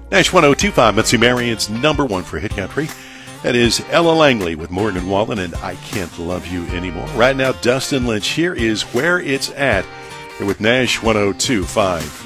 Nash 1025, Mitzi Marion's number one for Hit Country. That is Ella Langley with Morgan Wallen and I Can't Love You Anymore. Right now, Dustin Lynch. Here is Where It's At here with Nash 1025.